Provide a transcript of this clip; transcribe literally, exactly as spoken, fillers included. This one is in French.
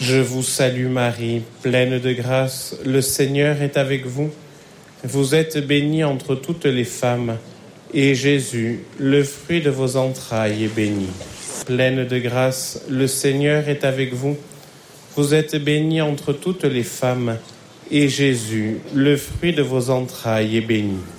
Je vous salue Marie, pleine de grâce, le Seigneur est avec vous. Vous êtes bénie entre toutes les femmes, et Jésus, le fruit de vos entrailles, est béni. Pleine de grâce, le Seigneur est avec vous. Vous êtes bénie entre toutes les femmes, et Jésus, le fruit de vos entrailles, est béni.